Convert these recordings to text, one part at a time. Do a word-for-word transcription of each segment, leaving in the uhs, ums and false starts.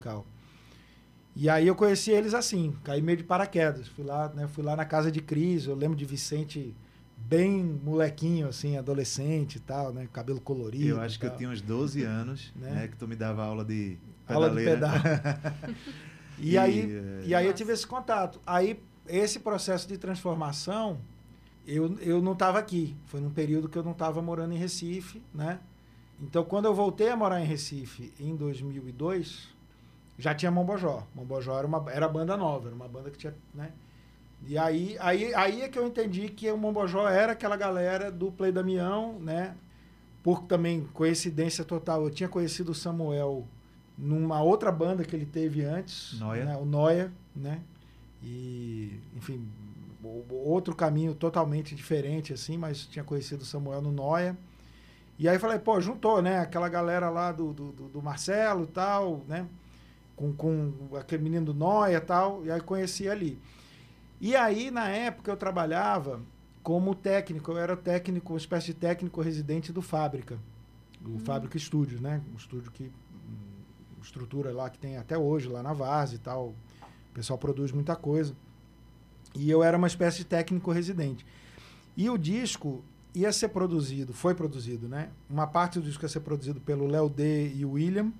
E aí eu conheci eles assim, caí meio de paraquedas. Fui lá, né, fui lá na casa de Cris, eu lembro de Vicente bem molequinho, assim, adolescente e tal, né? Cabelo colorido. Eu acho que eu tinha uns doze anos, né? né? Que tu me dava aula de aula de pedal. e, e, aí, é... e aí eu tive esse contato. Aí, esse processo de transformação, eu, eu não estava aqui. Foi num período que eu não estava morando em Recife, né? Então, quando eu voltei a morar em Recife, em dois mil e dois, já tinha Mombojó. Mombojó era uma era banda nova, era uma banda que tinha, né? E aí, aí, aí é que eu entendi que o Mombojó era aquela galera do Play Damião, né? Por também coincidência total, eu tinha conhecido o Samuel numa outra banda que ele teve antes, Noia. Né? O Noia, né? E, enfim, outro caminho totalmente diferente, assim, mas tinha conhecido o Samuel no Noia. E aí falei, pô, juntou, né? Aquela galera lá do, do, do Marcelo e tal, né? Com, com aquele menino do Noia e tal, e aí conheci ali. E aí, na época, eu trabalhava como técnico, eu era técnico, uma espécie de técnico residente do Fábrica, do hum. Fábrica Studios, né? Um estúdio que, uma estrutura lá que tem até hoje, lá na Vaz e tal, o pessoal produz muita coisa. E eu era uma espécie de técnico residente. E o disco ia ser produzido, foi produzido, né? Uma parte do disco ia ser produzido pelo Léo D e o William,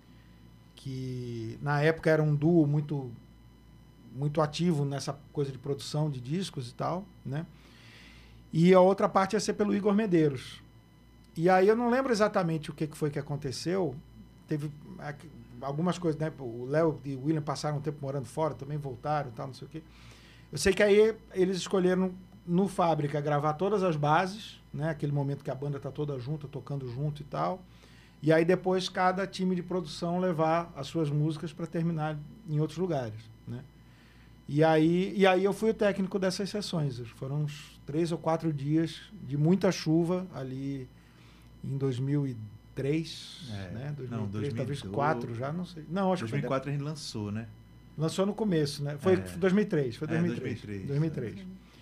que na época era um duo muito... muito ativo nessa coisa de produção de discos e tal, né? E a outra parte ia ser pelo Igor Medeiros. E aí eu não lembro exatamente o que foi que aconteceu. Teve algumas coisas, né? O Léo e o William passaram um tempo morando fora, também voltaram e tal, não sei o quê. Eu sei que aí eles escolheram no Fábrica gravar todas as bases, né? Aquele momento que a banda tá toda junta, tocando junto e tal. E aí depois cada time de produção levar as suas músicas para terminar em outros lugares, né? E aí, e aí eu fui o técnico dessas sessões. Foram uns três ou quatro dias de muita chuva ali em dois mil e três, é, né? dois mil e três, não, dois mil e dois, talvez quatro já, não sei. Não, acho dois mil e quatro que foi... a gente lançou, né? Lançou no começo, né? Foi é. dois mil e três, foi dois mil e três. É, dois mil e três.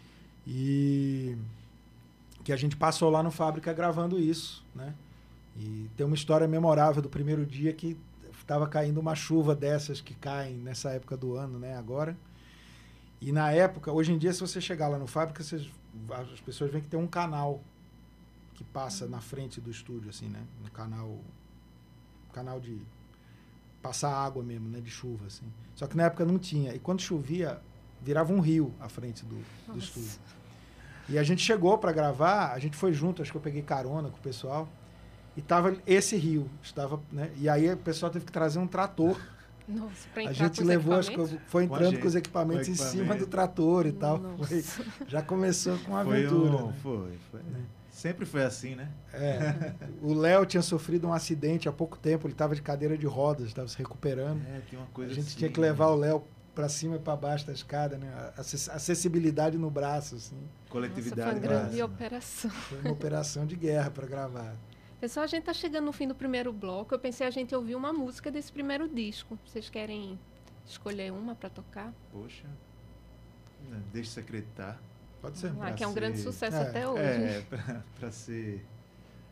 E que a gente passou lá no Fábrica gravando isso, né? E tem uma história memorável do primeiro dia que estava caindo uma chuva dessas que caem nessa época do ano, né? Agora. E na época, hoje em dia, se você chegar lá no Fábrica, vocês, as pessoas veem que tem um canal que passa na frente do estúdio, assim, né? Um canal, canal de passar água mesmo, né? De chuva, assim. Só que na época não tinha. E quando chovia, virava um rio à frente do, do estúdio. E a gente chegou para gravar, a gente foi junto, acho que eu peguei carona com o pessoal, e tava esse rio, estava, né? E aí o pessoal teve que trazer um trator. Nossa, pra a gente levou, acho que foi entrando com, com os equipamentos com em cima do trator e tal. Foi, já começou com uma foi aventura. Um, né? Foi, foi. É. Sempre foi assim, né? É. O Léo tinha sofrido um acidente há pouco tempo, ele estava de cadeira de rodas, estava se recuperando. É, tem uma coisa a gente assim, tinha que levar né? o Léo para cima e para baixo da escada, né? Acessibilidade no braço, assim. Coletividade. Nossa, foi uma grande braço, operação. Foi uma operação de guerra para gravar. Pessoal, a gente está chegando no fim do primeiro bloco. Eu pensei a gente ouvir uma música desse primeiro disco. Vocês querem escolher uma para tocar? Poxa, deixa secretar. Pode ser. Ah, que é um ser... grande sucesso é. até hoje. É, para ser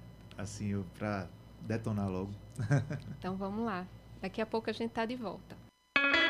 assim, para detonar logo. Então vamos lá. Daqui a pouco a gente está de volta.